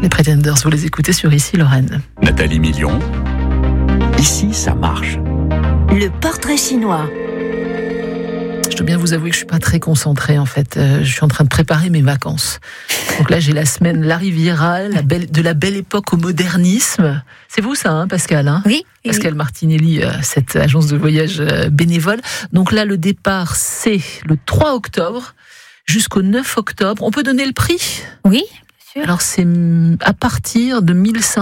Les Pretenders, vous les écoutez sur Ici Lorraine. Nathalie Million, ici ça marche. Le portrait chinois. Je dois bien vous avouer que je suis pas très concentrée en fait. Je suis en train de préparer mes vacances. Donc là, j'ai la semaine La Riviera, de la belle époque au modernisme. C'est vous ça, hein, Pascal, hein ? Oui. Pascal Martinelli, cette agence de voyage bénévole. Donc là, le départ, c'est le 3 octobre jusqu'au 9 octobre. On peut donner le prix ? Oui. Alors c'est à partir de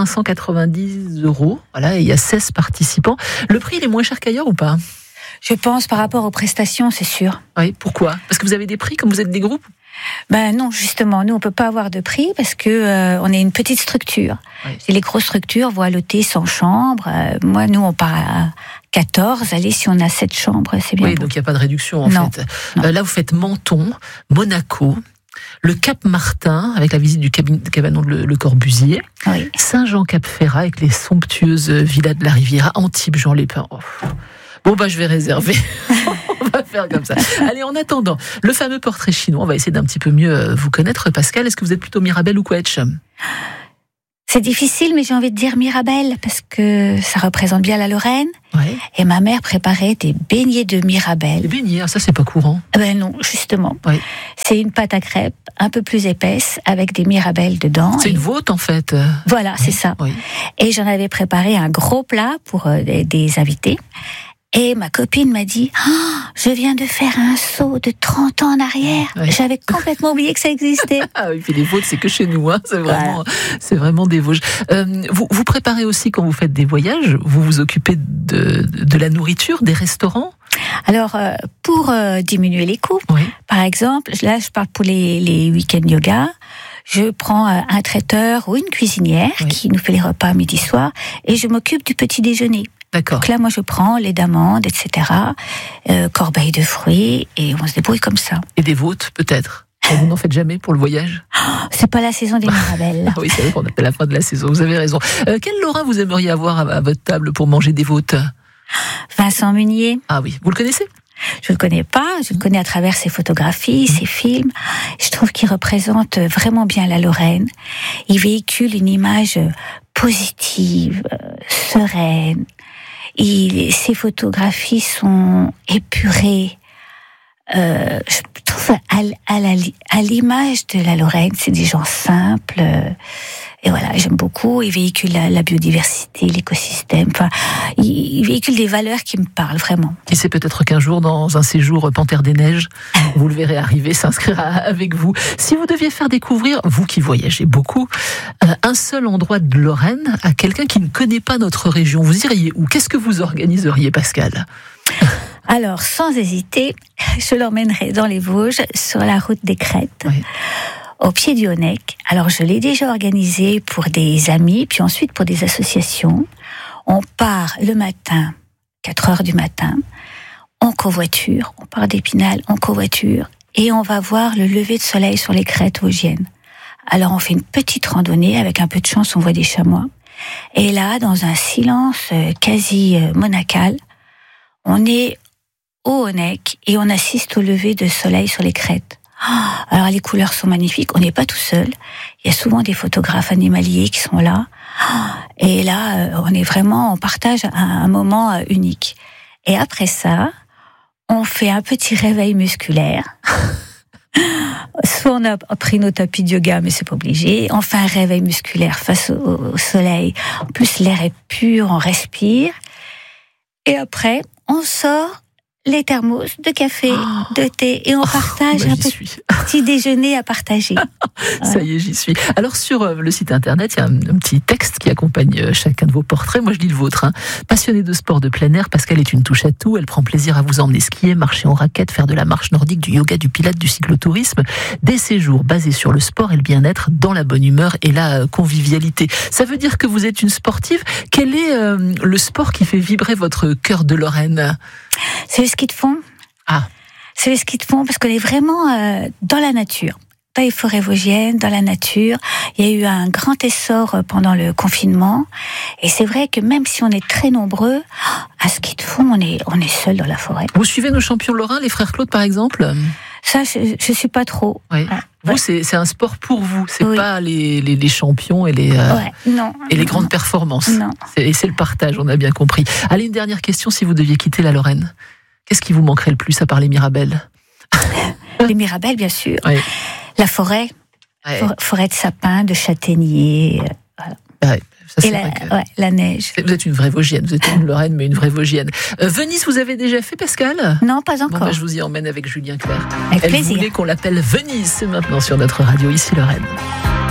1590 €. Voilà, il y a 16 participants. Le prix, il est moins cher qu'ailleurs ou pas ? Je pense par rapport aux prestations, c'est sûr. Oui, pourquoi ? Parce que vous avez des prix comme vous êtes des groupes ? Ben non, justement, nous on peut pas avoir de prix parce que on est une petite structure. Oui. Et les grosses structures vont alloter 100 chambres. Moi, nous on part à 14. Allez, si on a 7 chambres, c'est bien. Oui, beau. donc il n'y a pas de réduction en Non, fait. non. Là, vous faites Menton, Monaco, le Cap Martin avec la visite du cabanon de Le Corbusier, Oui. Saint-Jean-Cap-Ferrat avec les somptueuses villas de la Riviera, Antibes, Jean-Lépin. Oh. Bon, je vais réserver. On va faire comme ça. Allez, en attendant, le fameux portrait chinois, on va essayer d'un petit peu mieux vous connaître. Pascal, est-ce que vous êtes plutôt Mirabel ou Quetch ? C'est difficile, mais j'ai envie de dire Mirabel parce que ça représente bien la Lorraine. Ouais. Et ma mère préparait des beignets de Mirabel. Les beignets, ça c'est pas courant. Ben non, justement. Oui. C'est une pâte à crêpes un peu plus épaisse avec des Mirabel dedans. C'est Et une vôtre en fait. voilà, c'est ça. Oui. Et j'en avais préparé un gros plat pour des invités. Et ma copine m'a dit je viens de faire un saut de 30 ans en arrière. Ouais. J'avais complètement oublié que ça existait. Ah oui, puis les Vosges, c'est que chez nous, hein. C'est vraiment des Vosges. Vous préparez aussi quand vous faites des voyages, vous vous occupez de la nourriture, des restaurants ? Alors, pour diminuer les coûts, Oui. par exemple, là je parle pour les week-ends yoga, je prends un traiteur ou une cuisinière Oui. qui nous fait les repas midi-soir et je m'occupe du petit déjeuner. D'accord. Donc là, moi, je prends lait d'amande, etc., corbeille de fruits, et on se débrouille comme ça. Et des vôtres, peut-être ? Vous n'en faites jamais pour le voyage ? C'est pas la saison des Mirabel. Ah oui, c'est vrai qu'on est à la fin de la saison, vous avez raison. Quel Lorrain vous aimeriez avoir à votre table pour manger des vôtres ? Vincent Munier, Ah oui, vous le connaissez ? je le connais pas, je le connais à travers ses photographies, ses films. Je trouve qu'il représente vraiment bien la Lorraine. Il véhicule une image positive, sereine. Ses photographies sont épurées. Je trouve à l'image de la Lorraine, c'est des gens simples. Et voilà, j'aime beaucoup. Il véhicule la biodiversité, l'écosystème. Enfin, il véhicule des valeurs qui me parlent vraiment. Qui sait, peut-être qu'un jour, dans un séjour Panthère des Neiges, vous le verrez arriver, s'inscrire avec vous. Si vous deviez faire découvrir, vous qui voyagez beaucoup, un seul endroit de Lorraine à quelqu'un qui ne connaît pas notre région, vous iriez où ? Qu'est-ce que vous organiseriez, Pascal ? Alors, sans hésiter, je l'emmènerai dans les Vosges, sur la route des Crêtes. Oui. Au pied du Honeck. Alors, je l'ai déjà organisé pour des amis, puis ensuite pour des associations. On part le matin, 4 heures du matin, en covoiture. On part d'Épinal en covoiture et on va voir le lever de soleil sur les crêtes vosgiennes. Alors, on fait une petite randonnée. Avec un peu de chance, on voit des chamois. Et là, dans un silence quasi monacal, on est au Honeck et on assiste au lever de soleil sur les crêtes. Alors les couleurs sont magnifiques, on n'est pas tout seul. Il y a souvent des photographes animaliers qui sont là. Et là, on partage un moment unique. Et après ça, on fait un petit réveil musculaire. Soit on a pris nos tapis de yoga, mais c'est pas obligé. On fait un réveil musculaire face au soleil. En plus, l'air est pur, on respire. Et après, on sort les thermos de café, de thé, et on partage un petit déjeuner à partager. Ça y est, j'y suis. Alors sur le site internet, il y a un petit texte qui accompagne chacun de vos portraits. Moi, je lis le vôtre. Passionnée de sport de plein air, Pascal est une touche à tout. Elle prend plaisir à vous emmener skier, marcher en raquette, faire de la marche nordique, du yoga, du pilate, du cyclotourisme. Des séjours basés sur le sport et le bien-être, dans la bonne humeur et la convivialité. Ça veut dire que vous êtes une sportive. Quel est le sport qui fait vibrer votre cœur de Lorraine ? C'est le ski de fond. Ah. C'est le ski de fond parce qu'on est vraiment dans la nature. Dans les forêts vosgiennes, dans la nature. Il y a eu un grand essor pendant le confinement. Et c'est vrai que même si on est très nombreux, à ski de fond, on est seul dans la forêt. Vous suivez nos champions lorrains, les frères Claude par exemple ? Ça, je suis pas trop. Oui. Vous, c'est un sport pour vous, c'est pas les champions et les grandes performances. Non. C'est le partage, on a bien compris. Allez, une dernière question, si vous deviez quitter la Lorraine, qu'est-ce qui vous manquerait le plus à part les Mirabelles? Les Mirabelles, bien sûr. Oui. La forêt, forêt de sapins, de châtaigniers. Voilà. Ça, et la neige. Vous êtes une vraie Vosgienne, vous êtes une Lorraine, mais une vraie Vosgienne. Venise, vous avez déjà fait, Pascal? Non, pas encore. Je vous y emmène avec Julien Clerc. Avec plaisir. Elle voulait qu'on l'appelle Venise, c'est maintenant sur notre radio, ici Lorraine.